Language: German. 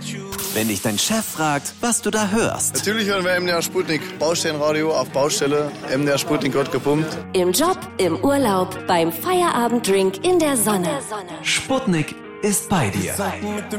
Wenn dich dein Chef fragt, was du da hörst. Natürlich hören wir MDR Sputnik. Baustellenradio auf Baustelle. MDR Sputnik wird gepumpt. Im Job, im Urlaub, beim Feierabenddrink in der Sonne. Sputnik ist bei dir.